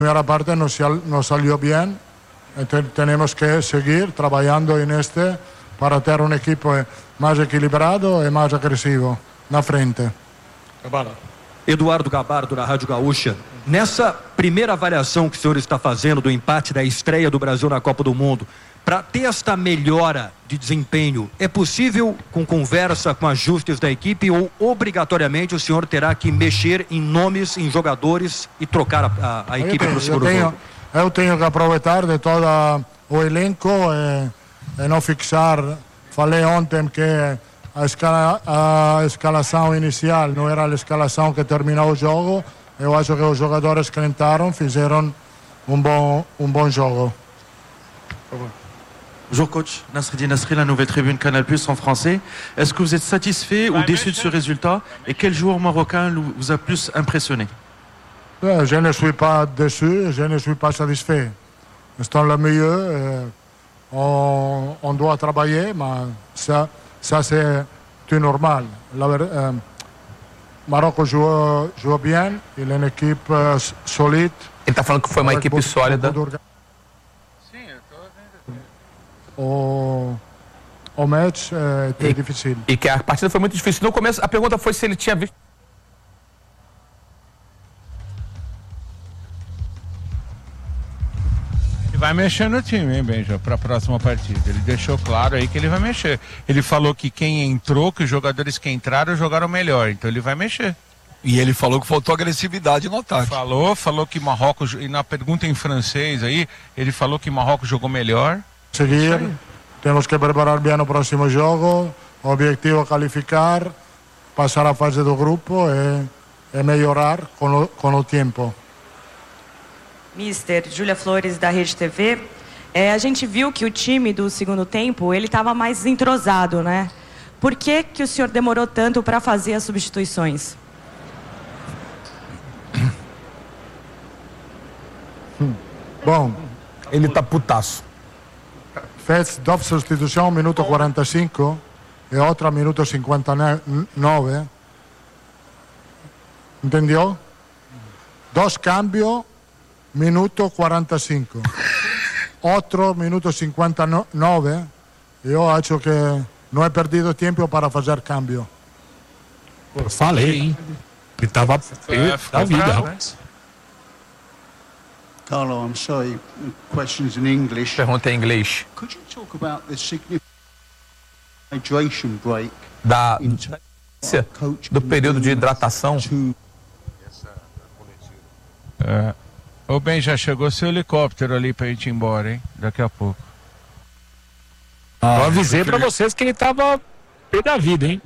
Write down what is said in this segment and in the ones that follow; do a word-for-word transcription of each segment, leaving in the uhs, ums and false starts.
primera parte no, sal, no salió bien. Entonces, tenemos que seguir trabajando en este para ter um equipo mais equilibrado e mais agressivo na frente. Eduardo Gabardo, da Rádio Gaúcha. Nessa primeira avaliação que o senhor está fazendo do empate da estreia do Brasil na Copa do Mundo, para ter esta melhora de desempenho, é possível com conversa, com ajustes da equipe, ou obrigatoriamente o senhor terá que mexer em nomes, em jogadores e trocar a, a, a equipe para o segundo tenho, jogo? Eu tenho que aproveitar de todo o elenco e, e não fixar. Falei ontem que a, escala, a escalação inicial não era a escalação que terminou o jogo. Eu acho que os jogadores que entraram fizeram um bom, um bom jogo. Bonjour coach, Nasreddine Nasri, la nouvelle tribune Canal Plus en français. Est-ce que vous êtes satisfait ou déçu de ce résultat? Et quel joueur marocain vous a plus impressionné? Je ne suis pas déçu, je ne suis pas satisfait. C'est le mieux. On, on doit travailler, mais ça, ça c'est tout normal. La, euh, Marrocos joue, joue bien, il est une équipe euh, solide. Ele está falando que foi uma equipe sólida. O, o match é e, difícil. E que a partida foi muito difícil. No começo, a pergunta foi se ele tinha visto. Ele vai mexer no time, hein, Benja, para a próxima partida. Ele deixou claro aí que ele vai mexer. Ele falou que quem entrou, que os jogadores que entraram jogaram melhor. Então ele vai mexer. E ele falou que faltou agressividade no ataque. Falou, falou que Marrocos, e na pergunta em francês aí, ele falou que Marrocos jogou melhor. Seguir, temos que preparar bem o próximo jogo, o objetivo é qualificar, passar a fase do grupo e, e melhorar com o, com o tempo. Mister Júlia Flores, da Rede T V, é, a gente viu que o time do segundo tempo, ele estava mais entrosado, né? Por que que o senhor demorou tanto para fazer as substituições? Bom, ele tá putaço. Fez duas substituições, minuto quarenta e cinco e outra minuto cinquenta e nove. Entendeu? Dois cambios, minuto quarenta e cinco. Outro minuto cinquenta e nove. Eu acho que não é perdido tempo para fazer cambio. Falei, hein? Ele tava pé da vida. Carlo, I'm sorry, questions in English. Pergunta em inglês. Could you talk about the significant hydration break? Da do período de hidratação. É. Ô Ben, já chegou seu helicóptero ali pra gente ir embora, hein? Daqui a pouco. Ah, eu avisei pra vocês que ele tava pé da vida, hein?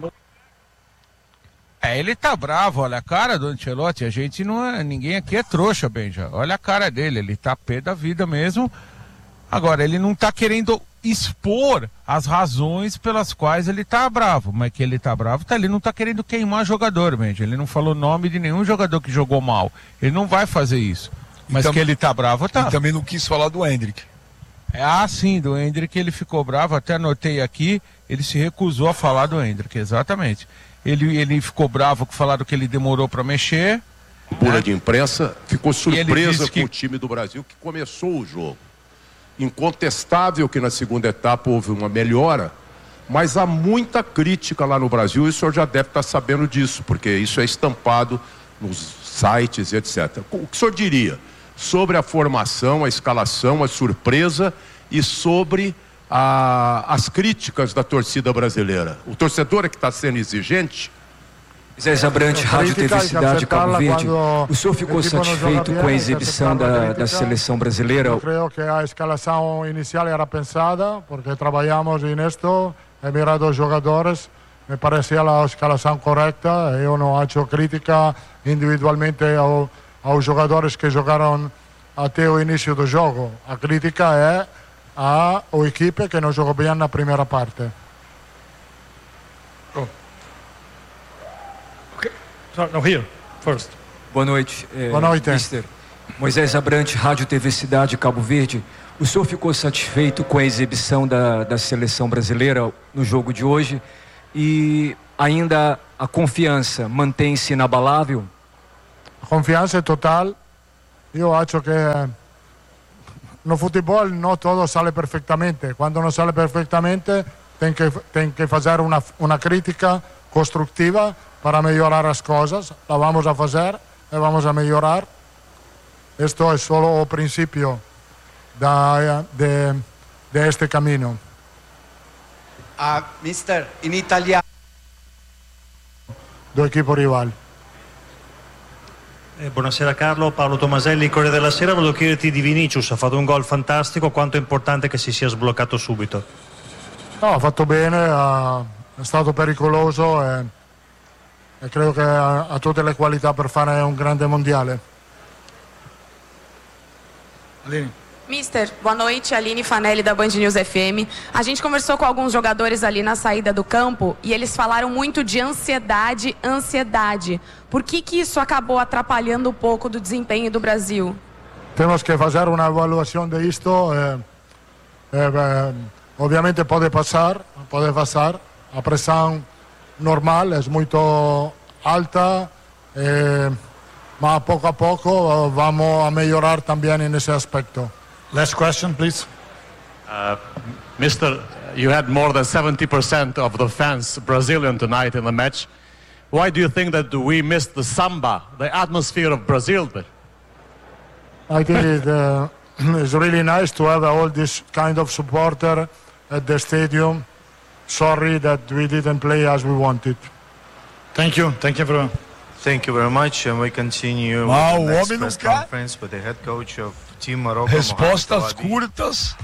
É, ele tá bravo, olha a cara do Ancelotti, a gente não é, ninguém aqui é trouxa, Benja, olha a cara dele, ele tá pé da vida mesmo. Agora, ele não tá querendo expor as razões pelas quais ele tá bravo, mas que ele tá bravo, tá, ele não tá querendo queimar jogador, Benja, ele não falou nome de nenhum jogador que jogou mal, ele não vai fazer isso, mas que ele tá bravo, tá. Ele também não quis falar do Endrick. É, ah, sim, do Endrick ele ficou bravo, até anotei aqui, ele se recusou a falar do Endrick, exatamente. Ele, ele ficou bravo que falaram que ele demorou para mexer. Pura né? de imprensa, ficou surpresa que... com o time do Brasil que começou o jogo. Incontestável que na segunda etapa houve uma melhora, mas há muita crítica lá no Brasil e o senhor já deve estar sabendo disso, porque isso é estampado nos sites e etcétera. O que o senhor diria sobre a formação, a escalação, a surpresa e sobre A, as críticas da torcida brasileira? O torcedor é que está sendo exigente? Zé Zabrante, Rádio T V Cidade, Cabo Verde. O senhor ficou satisfeito com a exibição da, da seleção brasileira? Eu creio que a escalação inicial era pensada, porque trabalhamos nisto, he mirado os jogadores, me parecia a escalação correta. Eu não acho crítica individualmente ao, aos jogadores que jogaram até o início do jogo. A crítica é a o equipe que não jogou bem na primeira parte. Oh. Okay. So, no, here, first. Boa noite. É, Boa noite. Mister Moisés Abrante, Rádio T V Cidade, Cabo Verde. O senhor ficou satisfeito com a exibição da, da seleção brasileira no jogo de hoje? E ainda a confiança mantém-se inabalável? A confiança é total io acho che no futebol non tutto sale perfettamente. Quando non sale perfettamente, tem que, tem que fazer una, una crítica constructiva para mejorar as cosas. La vamos a fazer e vamos a mejorar. Esto es solo el principio de, de, de este camino. Uh, mister, in italiano. Do equipo rival. Eh, buonasera Carlo, Paolo Tomaselli, Corriere della Sera. Volevo chiederti di Vinicius, ha fatto un gol fantastico, quanto è importante che si sia sbloccato subito? No, ha fatto bene, ha, è stato pericoloso e, e credo che ha, ha tutte le qualità per fare un grande mondiale. Aline. Mister, boa noite, Aline Fanelli da Band News F M. A gente conversou com alguns jogadores ali na saída do campo e eles falaram muito de ansiedade, ansiedade. Por que que isso acabou atrapalhando um pouco do desempenho do Brasil? Temos que fazer uma avaliação de isto. Eh, eh, obviamente pode passar, pode passar. A pressão normal é muito alta, eh, mas pouco a pouco vamos a melhorar também nesse aspecto. Last question, please. Uh, Mister, you had more than seventy percent of the fans Brazilian tonight in the match. Why do you think that we missed the samba, the atmosphere of Brazil? I think it, uh, it's really nice to have all this kind of supporter at the stadium. Sorry that we didn't play as we wanted. Thank you. Thank you very much. Thank you very much, and we continue Ah, with o the next homem não press quer. conference with the head coach of Team Morocco. Respostas Mohamed Wabi. curtas.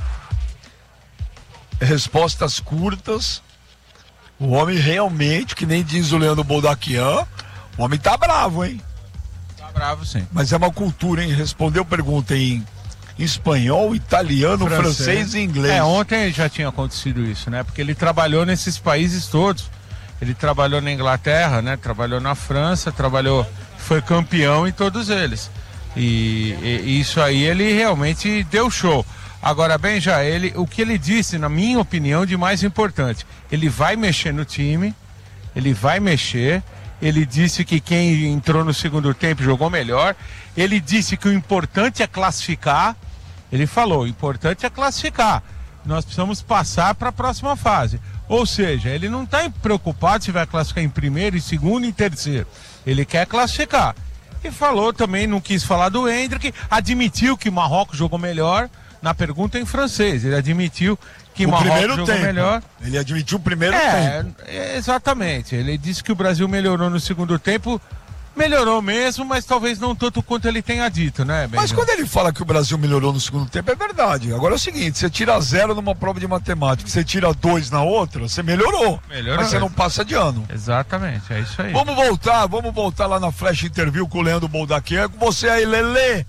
Respostas curtas. O homem realmente, que nem diz o Leandro Boldaquian, o homem tá bravo, hein? Tá bravo, sim. Mas é uma cultura, hein? Respondeu pergunta em espanhol, italiano, francês, francês e inglês. É, ontem já tinha acontecido isso, né? Porque ele trabalhou nesses países todos. Ele trabalhou na Inglaterra, né? Trabalhou na França, trabalhou, foi campeão em todos eles. E, e isso aí ele realmente deu show. Agora, bem, já ele, o que ele disse, na minha opinião, de mais importante, ele vai mexer no time, ele vai mexer. Ele disse que quem entrou no segundo tempo jogou melhor. Ele disse que o importante é classificar. Ele falou, o importante é classificar. Nós precisamos passar para a próxima fase. Ou seja, ele não está preocupado se vai classificar em primeiro, em segundo e em terceiro. Ele quer classificar. E falou também, não quis falar do Endrick, admitiu que o Marrocos jogou melhor. Na pergunta em francês, ele admitiu que o Marrocos jogou tempo. melhor. Ele admitiu o primeiro é, tempo. Exatamente. Ele disse que o Brasil melhorou no segundo tempo. Melhorou mesmo, mas talvez não tanto quanto ele tenha dito, né, Benjamin? Mas quando ele fala que o Brasil melhorou no segundo tempo, é verdade. Agora é o seguinte, você tira zero numa prova de matemática, você tira dois na outra, você melhorou. Melhorou. Mas você não passa de ano. Exatamente, é isso aí. Vamos voltar, vamos voltar lá na Flash Interview com o Leandro Boldaquian. Com você aí, Lelê.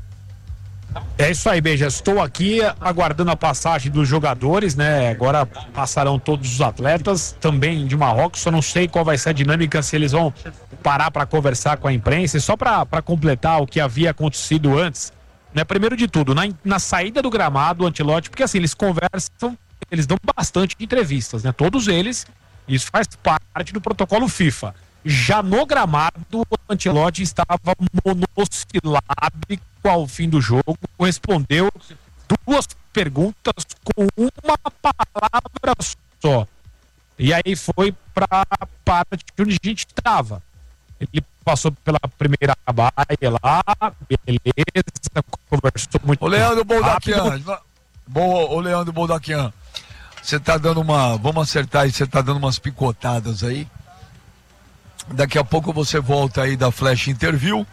É isso aí, Beija. Estou aqui aguardando a passagem dos jogadores, né? Agora passarão todos os atletas, também de Marrocos. Só não sei qual vai ser a dinâmica, se eles vão parar para conversar com a imprensa. E só para completar o que havia acontecido antes, né? Primeiro de tudo, na, na saída do gramado, o Ancelotti, porque assim, eles conversam, eles dão bastante entrevistas, né? Todos eles, isso faz parte do protocolo FIFA. Já no gramado, o Ancelotti estava monossilábico ao fim do jogo, respondeu duas perguntas com uma palavra só. E aí foi para a parte onde a gente estava. Ele passou pela primeira baia lá, beleza, conversou muito. Ô Leandro Boldaquian, boa, ô Leandro Boldaquian, você tá dando uma, vamos acertar aí, você tá dando umas picotadas aí. Daqui a pouco você volta aí da Flash Interview.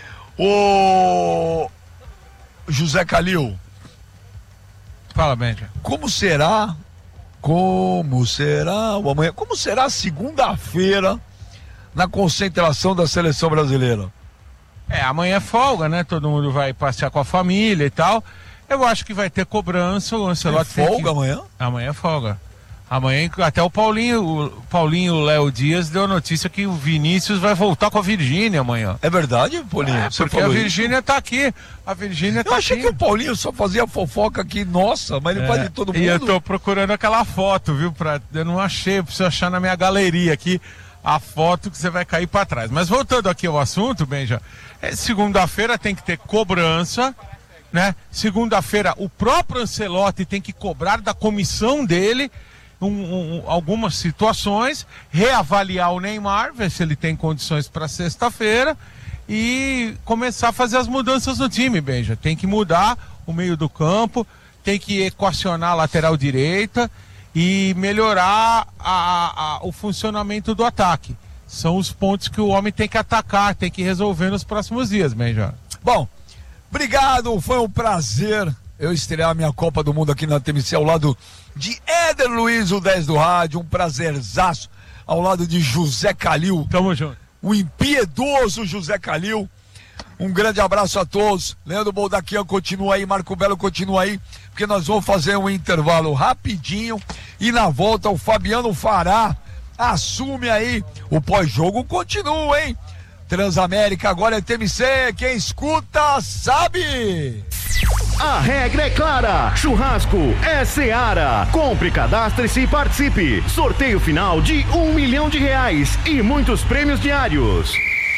O José Calil. Fala, Benja. Como será? Como será o amanhã? Como será segunda-feira na concentração da seleção brasileira? É, amanhã é folga, né? Todo mundo vai passear com a família e tal. Eu acho que vai ter cobrança. O Ancelotti é folga que... amanhã? Amanhã é folga. Amanhã, até o Paulinho, o Paulinho Léo Dias deu notícia que o Vinícius vai voltar com a Virgínia amanhã. É verdade, Paulinho? É, porque a Virgínia tá aqui. A Virgínia tá Eu achei aqui. que o Paulinho só fazia fofoca aqui, nossa, mas ele É, faz de todo mundo. E eu tô procurando aquela foto, viu? Pra, eu não achei, eu preciso achar na minha galeria aqui a foto que você vai cair para trás. Mas voltando aqui ao assunto, Benja, é, segunda-feira tem que ter cobrança, né? Segunda-feira o próprio Ancelotti tem que cobrar da comissão dele um, um, algumas situações, reavaliar o Neymar, ver se ele tem condições para sexta-feira e começar a fazer as mudanças no time, Benja. Tem que mudar o meio do campo, tem que equacionar a lateral direita e melhorar a, a, o funcionamento do ataque. São os pontos que o homem tem que atacar, tem que resolver nos próximos dias, Benja. Bom, obrigado, foi um prazer eu estrear a minha Copa do Mundo aqui na T M C ao lado de Éder Luiz, o dez do rádio, um prazerzaço, ao lado de José Calil. Tamo junto. O impiedoso José Calil. Um grande abraço a todos. Leandro Boldaquian continua aí, Marco Belo continua aí, porque nós vamos fazer um intervalo rapidinho e na volta o Fabiano Fará assume aí. O pós-jogo continua, hein? Transamérica agora é T M C, quem escuta sabe. A regra é clara, churrasco é Seara. Compre, cadastre-se e participe. Sorteio final de um milhão de reais e muitos prêmios diários.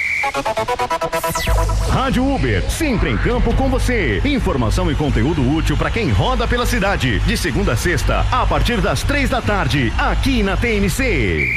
Rádio Uber, sempre em campo com você. Informação e conteúdo útil para quem roda pela cidade. De segunda a sexta, a partir das três da tarde, aqui na T M C.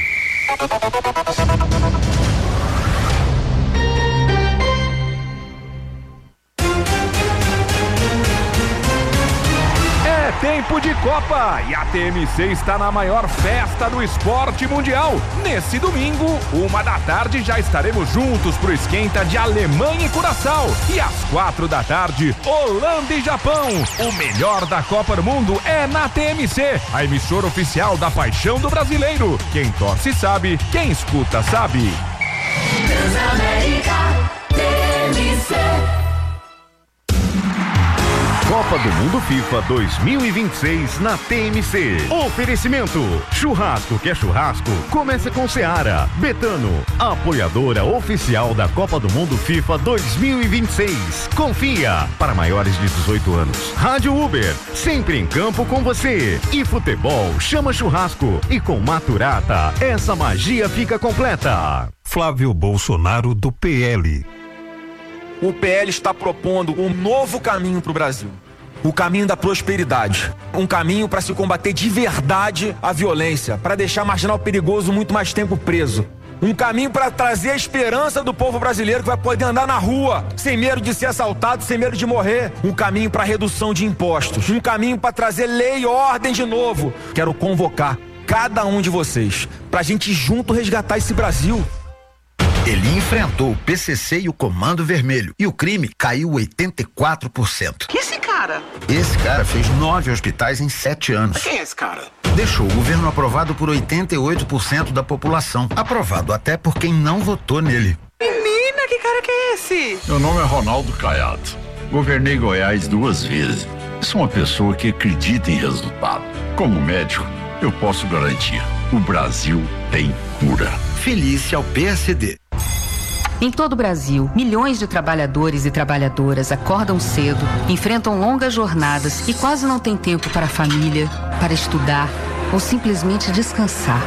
É tempo de Copa e a T M C está na maior festa do esporte mundial. Nesse domingo, uma da tarde, já estaremos juntos pro esquenta de Alemanha e Curaçao. E às quatro da tarde, Holanda e Japão. O melhor da Copa do Mundo é na T M C, a emissora oficial da paixão do brasileiro. Quem torce sabe, quem escuta sabe. Transamérica, T M C. Copa do Mundo FIFA dois mil e vinte e seis na T M C. Oferecimento: churrasco que é churrasco, começa com Seara. Betano, apoiadora oficial da Copa do Mundo FIFA dois mil e vinte e seis. Confia, para maiores de dezoito anos. Rádio Uber, sempre em campo com você. E futebol chama churrasco. E com Maturata, essa magia fica completa. Flávio Bolsonaro, do P L. O P L está propondo um novo caminho para o Brasil. O caminho da prosperidade. Um caminho para se combater de verdade a violência, para deixar marginal perigoso muito mais tempo preso. Um caminho para trazer a esperança do povo brasileiro que vai poder andar na rua, sem medo de ser assaltado, sem medo de morrer. Um caminho para redução de impostos. Um caminho para trazer lei e ordem de novo. Quero convocar cada um de vocês para a gente junto resgatar esse Brasil. Ele enfrentou o P C C e o Comando Vermelho e o crime caiu oitenta e quatro por cento. Que esse cara? Esse cara fez nove hospitais em sete anos. Quem é esse cara? Deixou o governo aprovado por oitenta e oito por cento da população. Aprovado até por quem não votou nele. Menina, que cara que é esse? Meu nome é Ronaldo Caiado. Governei Goiás duas vezes. Sou uma pessoa que acredita em resultado. Como médico, eu posso garantir: o Brasil tem cura. Felice ao P S D. Em todo o Brasil, milhões de trabalhadores e trabalhadoras acordam cedo, enfrentam longas jornadas e quase não têm tempo para a família, para estudar ou simplesmente descansar.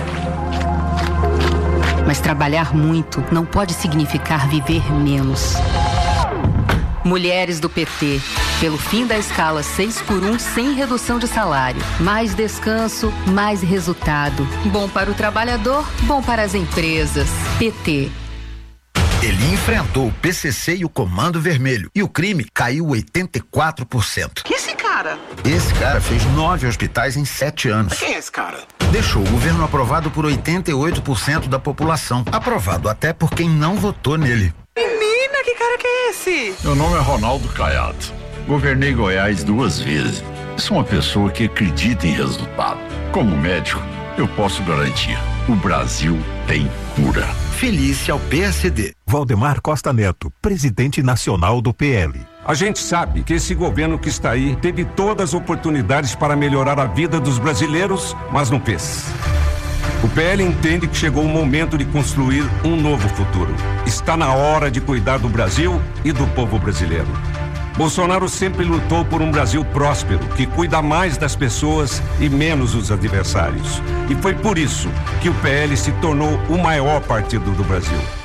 Mas trabalhar muito não pode significar viver menos. Mulheres do P T, pelo fim da escala seis por um sem redução de salário. Mais descanso, mais resultado. Bom para o trabalhador, bom para as empresas. P T. Ele enfrentou o P C C e o Comando Vermelho e o crime caiu oitenta e quatro por cento. Que esse cara? Esse cara fez nove hospitais em sete anos. Quem é esse cara? Deixou o governo aprovado por oitenta e oito por cento da população. Aprovado até por quem não votou nele. Menina, que cara que é esse? Meu nome é Ronaldo Caiado. Governei Goiás duas vezes. Sou uma pessoa que acredita em resultado. Como médico, eu posso garantir: o Brasil tem cura. Felice ao P S D. Valdemar Costa Neto, presidente nacional do P L. A gente sabe que esse governo que está aí teve todas as oportunidades para melhorar a vida dos brasileiros, mas não fez. O P L entende que chegou o momento de construir um novo futuro. Está na hora de cuidar do Brasil e do povo brasileiro. Bolsonaro sempre lutou por um Brasil próspero, que cuida mais das pessoas e menos dos adversários. E foi por isso que o P L se tornou o maior partido do Brasil.